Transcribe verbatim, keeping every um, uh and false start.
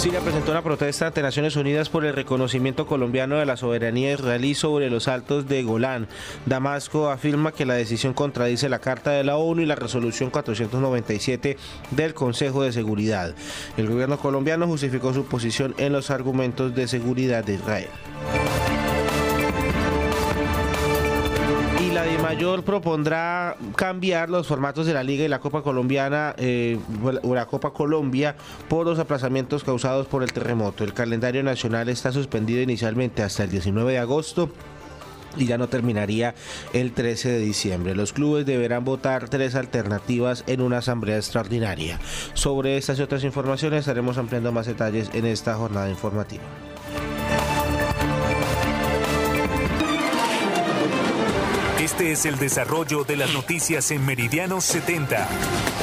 Siria presentó una protesta ante Naciones Unidas por el reconocimiento colombiano de la soberanía israelí sobre los altos de Golán. Damasco afirma que la decisión contradice la Carta de la ONU y la Resolución cuatrocientos noventa y siete del Consejo de Seguridad. El gobierno colombiano justificó su posición en los argumentos de seguridad de Israel. La DIMAYOR propondrá cambiar los formatos de la Liga y la Copa Colombiana eh, o la Copa Colombia por los aplazamientos causados por el terremoto. El calendario nacional está suspendido inicialmente hasta el diecinueve de agosto y ya no terminaría el trece de diciembre. Los clubes deberán votar tres alternativas en una asamblea extraordinaria. Sobre estas y otras informaciones estaremos ampliando más detalles en esta jornada informativa. Este es el desarrollo de las noticias en Meridiano setenta.